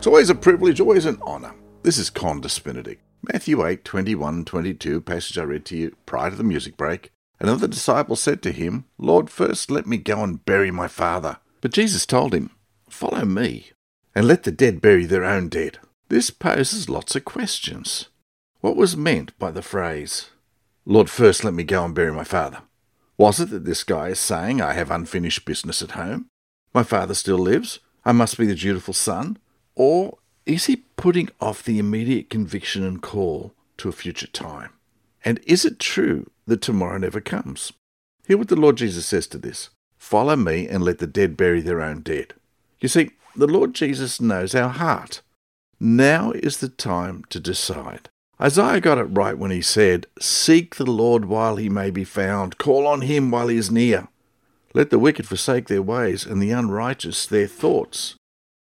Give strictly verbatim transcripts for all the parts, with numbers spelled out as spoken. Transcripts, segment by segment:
It's always a privilege, always an honour. This is Con de Spinadic. Matthew eight, twenty-one and twenty-two, passage I read to you prior to the music break. Another disciple said to him, Lord, first let me go and bury my father. But Jesus told him, follow me, and let the dead bury their own dead. This poses lots of questions. What was meant by the phrase, Lord, first let me go and bury my father? Was it that this guy is saying, I have unfinished business at home? My father still lives? I must be the dutiful son? Or is he putting off the immediate conviction and call to a future time? And is it true that tomorrow never comes? Hear what the Lord Jesus says to this. Follow me and let the dead bury their own dead. You see, the Lord Jesus knows our heart. Now is the time to decide. Isaiah got it right when he said, Seek the Lord while he may be found. Call on him while he is near. Let the wicked forsake their ways and the unrighteous their thoughts.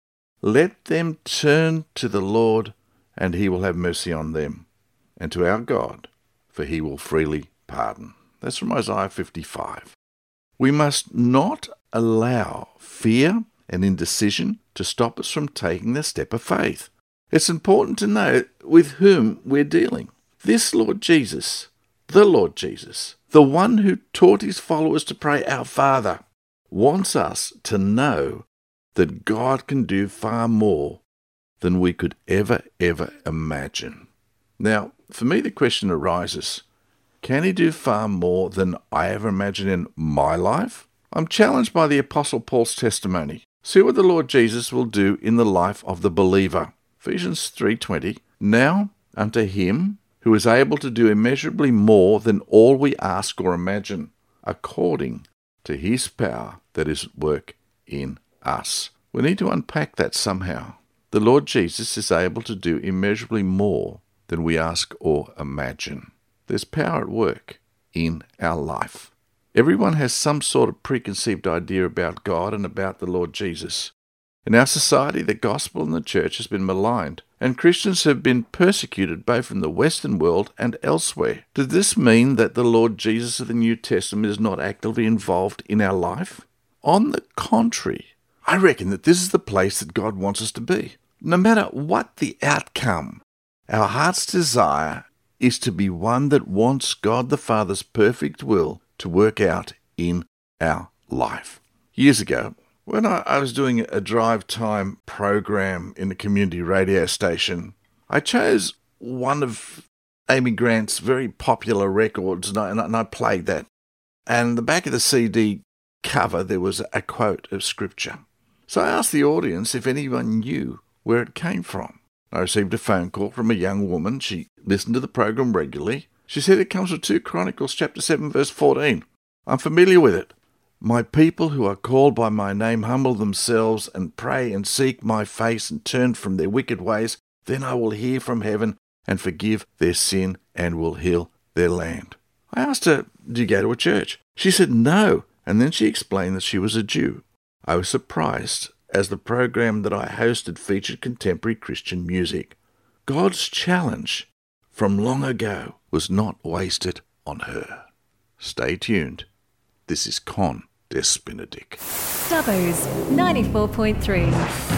Let them turn to the Lord, and he will have mercy on them, and to our God, for he will freely pardon. That's from Isaiah fifty-five. We must not allow fear and indecision to stop us from taking the step of faith. It's important to know with whom we're dealing. This Lord Jesus, the Lord Jesus, the one who taught his followers to pray, Our Father, wants us to know that God can do far more than we could ever, ever imagine. Now, for me, the question arises, can he do far more than I ever imagined in my life? I'm challenged by the Apostle Paul's testimony. See what the Lord Jesus will do in the life of the believer. Ephesians three twenty, Now unto him who is able to do immeasurably more than all we ask or imagine, according to his power that is at work in us. We need to unpack that somehow. The Lord Jesus is able to do immeasurably more than we ask or imagine. There's power at work in our life. Everyone has some sort of preconceived idea about God and about the Lord Jesus. In our society, the gospel and the church has been maligned, and Christians have been persecuted both in the Western world and elsewhere. Does this mean that the Lord Jesus of the New Testament is not actively involved in our life? On the contrary, I reckon that this is the place that God wants us to be. No matter what the outcome, our heart's desire is to be one that wants God the Father's perfect will to work out in our life. Years ago, when I, I was doing a drive time program in a community radio station, I chose one of Amy Grant's very popular records, and I, and I played that. And the back of the C D cover, there was a quote of Scripture. So I asked the audience if anyone knew where it came from. I received a phone call from a young woman. She listened to the program regularly. She said it comes from Second Chronicles chapter seven, verse fourteen. I'm familiar with it. My people who are called by my name humble themselves and pray and seek my face and turn from their wicked ways. Then I will hear from heaven and forgive their sin and will heal their land. I asked her, do you go to a church? She said no, and then she explained that she was a Jew. I was surprised, as the program that I hosted featured contemporary Christian music. God's challenge from long ago was not wasted on her. Stay tuned. This is Con de Spinadic. Stubbos ninety-four point three.